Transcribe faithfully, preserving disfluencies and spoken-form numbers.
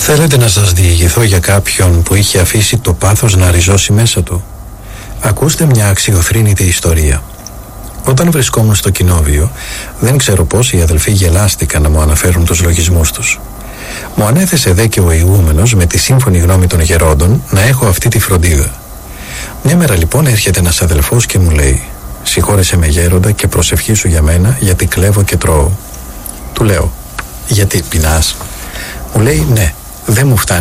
Θέλετε να σας διηγηθώ για κάποιον που είχε αφήσει το πάθος να ριζώσει μέσα του? Ακούστε μια αξιοθρήνητη ιστορία. Όταν βρισκόμουν στο κοινόβιο, δεν ξέρω πώς οι αδελφοί γελάστηκαν να μου αναφέρουν τους λογισμούς τους. Μου ανέθεσε δε και ο ηγούμενος, με τη σύμφωνη γνώμη των γερόντων, να έχω αυτή τη φροντίδα. Μια μέρα λοιπόν έρχεται ένας αδελφός και μου λέει: «Συγχώρεσέ με γέροντα και προσευχήσου για μένα, γιατί κλέβω και τρώω». Του λέω: «Γιατί πεινάς?» Μου λέει: «Ναι, δεν μου φτάνει